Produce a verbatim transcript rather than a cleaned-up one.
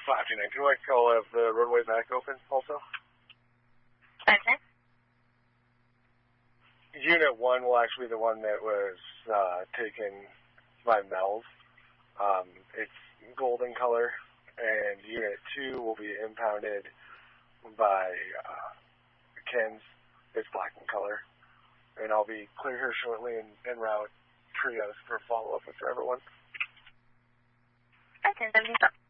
five two nine two, I call have the roadway back open also. Okay. Unit one will actually be the one that was uh, taken by Mel's. Um, it's golden color, and Unit two will be impounded by uh, Ken's. It's black in color. And I'll be clear here shortly and en route trios for follow-up with everyone. Okay, then